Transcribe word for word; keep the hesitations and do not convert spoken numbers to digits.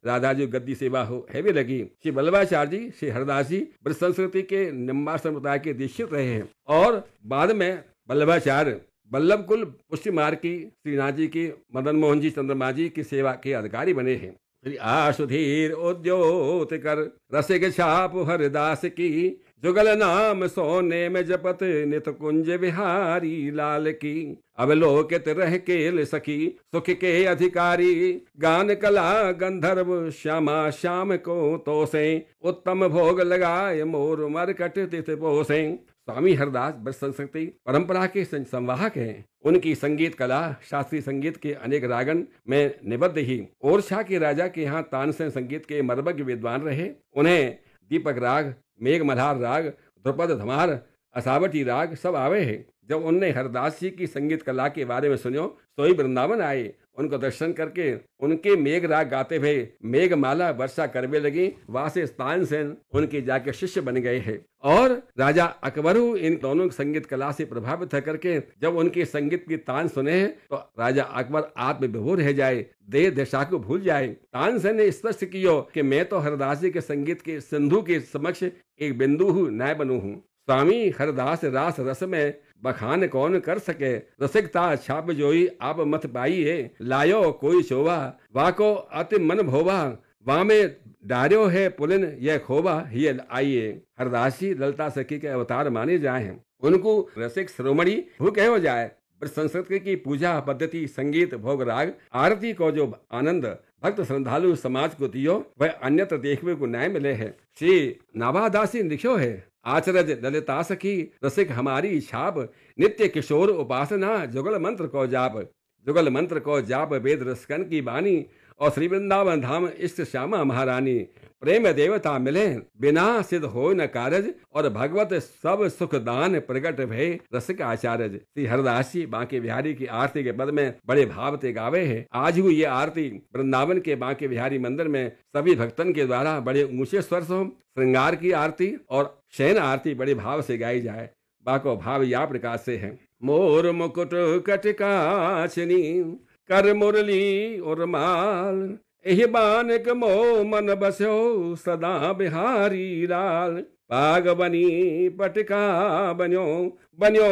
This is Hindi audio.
राधा जी गद्दी सेवा हो हैवी लगी। श्री वल्लभाचार्य जी श्री हरदास जी ब्रज संस्कृति के निम्बार संप्रदाय के दीक्षित रहे हैं और बाद में वल्लभाचार्य वल्लभ कुल पुष्टि मार्ग की श्रीनाथ जी की मदन मोहन जी चंद्रमा जी की सेवा के अधिकारी बने हैं। श्री आशुधीर उद्योत कर रसिक छाप हरदास की जुगल नाम सोने में जपत नित कुंज बिहारी लाल की। अवलोकित रह केल सखी सुख के अधिकारी गान कला गंधर्व श्यामा श्याम को तो से उत्तम भोग लगाए मोर मरकट तिथ पोसे। स्वामी हरदास ब्रज संस्कृति परंपरा के संवाहक हैं। उनकी संगीत कला शास्त्रीय संगीत के अनेक रागन में निबद्ध ही ओरछा के राजा के यहाँ तानसेन संगीत के मर्मज्ञ विद्वान रहे। उन्हें दीपक राग, मेघ मल्हार राग, ध्रुपद धमार, असावटी राग सब आवे हैं। जब उनने हरदास जी की संगीत कला के बारे में सुनो तो ही वृंदावन आए। उनको दर्शन करके उनके मेघ राग गाते हुए मेघ माला वर्षा करवे लगी। वहां से तानसेन उनके जाके शिष्य बन गए हैं और राजा अकबरू इन दोनों संगीत कला से प्रभावित होकर के जब उनके संगीत की तान सुने तो राजा अकबर आत्मविभोर रह जाए, देह दशा को भूल जाए। तानसेन ने स्पष्ट किया कि मैं तो हरदास जी के संगीत के सिंधु के समक्ष एक बिंदु हूँ, न बनू हूँ। स्वामी हरदास रास रस में बखान कौन कर सके, रसिकता छाप जोई आप मत पाइए। लायो कोई शोभा वाको अति मन भोवा, वामे डार्यो है पुलिन यह खोबा ये आइए। हरदास जी ललिता सखी के अवतार माने जाए हैं। उनको रसिक श्रोमणी भू कहो जाए। संस्कृति की पूजा पद्धति, संगीत, भोग राग, आरती को जो आनंद भक्त श्रद्धालु समाज को दियो वह अन्यत्र देखने को न्याय मिले है। श्री नाभादासी लिखो है, आचरज ललिता सखी रसिक हमारी छाप, नित्य किशोर उपासना जुगल मंत्र को जाप। जुगल मंत्र को जाप वेद रसकन की बानी और श्री वृंदावन धाम इष्ट श्यामा महारानी। प्रेम देवता मिले बिना सिद्ध हो न कारज, और भगवत सब सुख दान प्रगट भय रसिक आचार्य। श्री हरदास जी बांके बिहारी की आरती के पद में बड़े भाव से गावे है। आज हुई ये आरती वृंदावन के बांके बिहारी मंदिर में सभी भक्तन के द्वारा बड़े ऊंचे स्वर से श्रृंगार की आरती और शयन आरती बड़े भाव से गाई जाए। बाको भाव या प्रकार से है। मोर मुकुट कटकाचनी कर मुरली और माल, एहि बानक मो मन बस्यो सदा बिहारी लाल। पाग बनी पटका बन्यो बन्यो